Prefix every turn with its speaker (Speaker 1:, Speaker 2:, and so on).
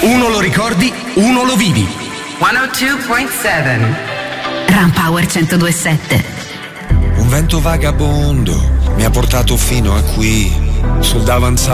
Speaker 1: Uno lo ricordi, uno lo vivi.
Speaker 2: 102.7
Speaker 3: Ram Power 102.7.
Speaker 4: Un vento vagabondo mi ha portato fino a qui, sul davanzale